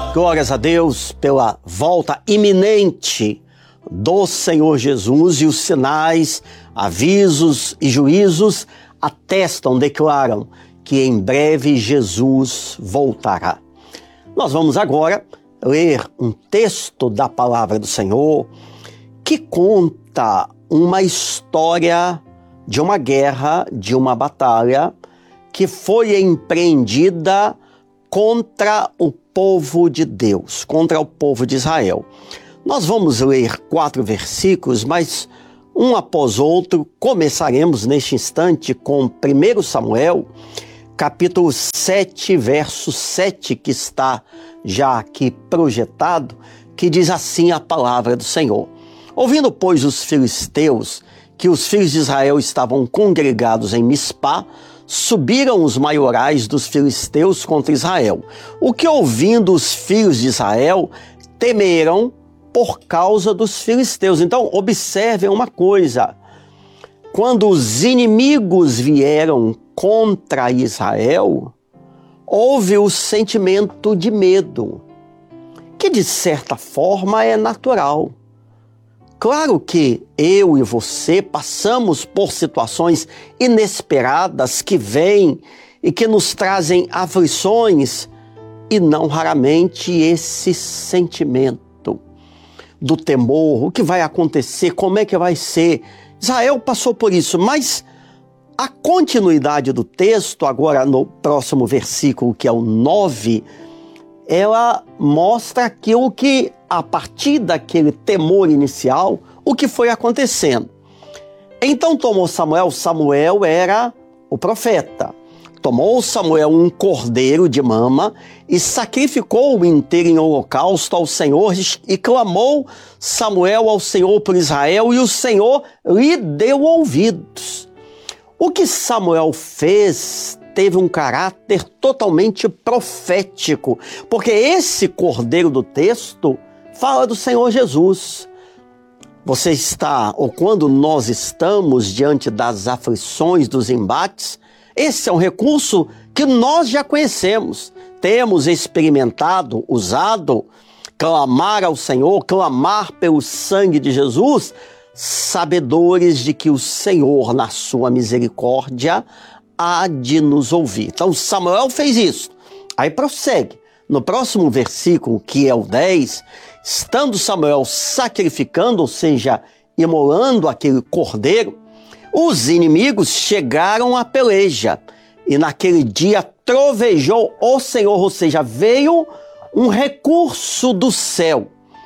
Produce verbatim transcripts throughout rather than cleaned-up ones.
Glórias a Deus pela volta iminente do Senhor Jesus, e os sinais, avisos e juízos atestam, declaram que em breve Jesus voltará. Nós vamos agora ler um texto da palavra do Senhor que conta uma história de uma guerra, de uma batalha que foi empreendida contra o povo de Deus, contra o povo de Israel. Nós vamos ler quatro versículos, mas um após outro. Começaremos neste instante com primeiro Samuel, capítulo sete, verso sete, que está já aqui projetado, que diz assim a palavra do Senhor. Ouvindo, pois, os filisteus que os filhos de Israel estavam congregados em Mispá, subiram os maiorais dos filisteus contra Israel. O que, ouvindo os filhos de Israel, temeram por causa dos filisteus. Então, observem uma coisa. Quando os inimigos vieram contra Israel, houve o sentimento de medo, que de certa forma é natural. Claro que eu e você passamos por situações inesperadas que vêm e que nos trazem aflições, e não raramente esse sentimento do temor, o que vai acontecer, como é que vai ser. Israel passou por isso, mas a continuidade do texto, agora no próximo versículo, que é o nove, ela mostra aquilo que, a partir daquele temor inicial, o que foi acontecendo. Então tomou Samuel, Samuel era o profeta, tomou Samuel um cordeiro de mama e sacrificou-o inteiro em holocausto ao Senhor, e clamou Samuel ao Senhor por Israel, e o Senhor lhe deu ouvidos. O que Samuel fez teve um caráter totalmente profético, porque esse cordeiro do texto fala do Senhor Jesus. Você está, ou quando nós estamos diante das aflições, dos embates, esse é um recurso que nós já conhecemos, temos experimentado, usado, clamar ao Senhor, clamar pelo sangue de Jesus, sabedores de que o Senhor, na sua misericórdia, há de nos ouvir. Então Samuel fez isso. Aí prossegue. No próximo versículo, que é o dez, estando Samuel sacrificando, ou seja, imolando aquele cordeiro, os inimigos chegaram à peleja, e naquele dia trovejou o Senhor, ou seja, veio um recurso do céu.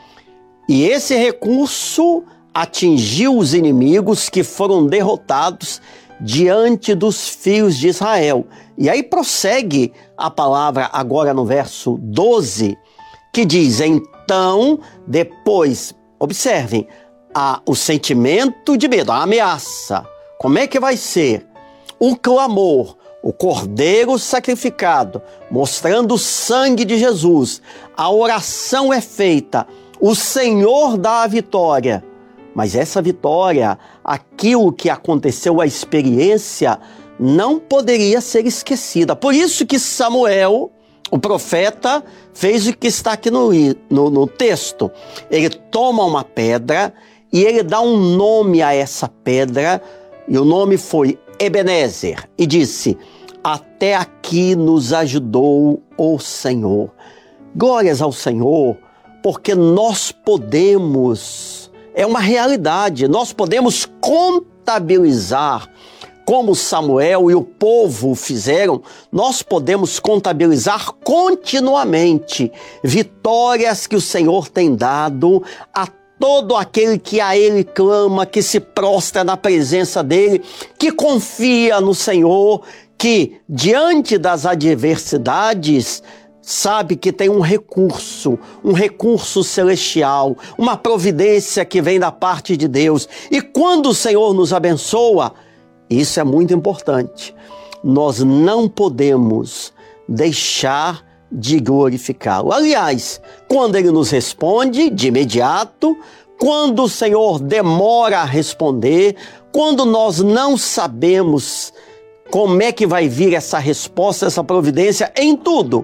E esse recurso atingiu os inimigos, que foram derrotados diante dos filhos de Israel. E aí prossegue a palavra agora no verso doze, que diz: então, depois, observem, a, o sentimento de medo, a ameaça. Como é que vai ser? O clamor, o cordeiro sacrificado, mostrando o sangue de Jesus. A oração é feita, o Senhor dá a vitória. Mas essa vitória, aquilo que aconteceu, a experiência, não poderia ser esquecida. Por isso que Samuel, o profeta, fez o que está aqui no, no, no texto. Ele toma uma pedra e ele dá um nome a essa pedra, e o nome foi Ebenezer, e disse: até aqui nos ajudou o Senhor. Glórias ao Senhor, porque nós podemos... É uma realidade, nós podemos contabilizar, como Samuel e o povo fizeram, nós podemos contabilizar continuamente vitórias que o Senhor tem dado a todo aquele que a Ele clama, que se prostra na presença dEle, que confia no Senhor, que diante das adversidades sabe que tem um recurso, um recurso celestial, uma providência que vem da parte de Deus. E quando o Senhor nos abençoa, isso é muito importante, nós não podemos deixar de glorificá-lo. Aliás, quando Ele nos responde de imediato, quando o Senhor demora a responder, quando nós não sabemos como é que vai vir essa resposta, essa providência em tudo,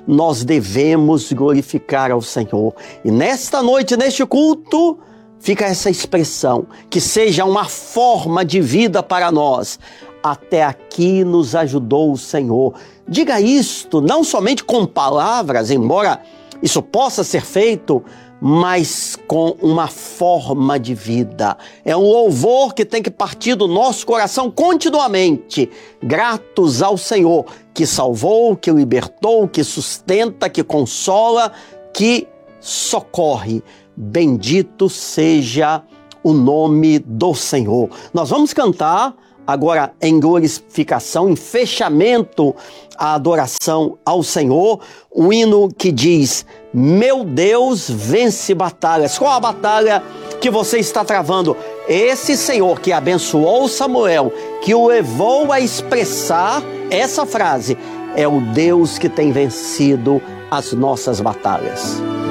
nós devemos glorificar ao Senhor. E nesta noite, neste culto, fica essa expressão, que seja uma forma de vida para nós. Até aqui nos ajudou o Senhor. Diga isto, não somente com palavras, embora isso possa ser feito, mas com uma forma de vida. É um louvor que tem que partir do nosso coração continuamente, gratos ao Senhor, que salvou, que libertou, que sustenta, que consola, que socorre. Bendito seja o nome do Senhor. Nós vamos cantar agora em glorificação, em fechamento à adoração ao Senhor, um hino que diz: meu Deus vence batalhas. Qual a batalha que você está travando? Esse Senhor que abençoou Samuel, que o levou a expressar essa frase, é o Deus que tem vencido as nossas batalhas.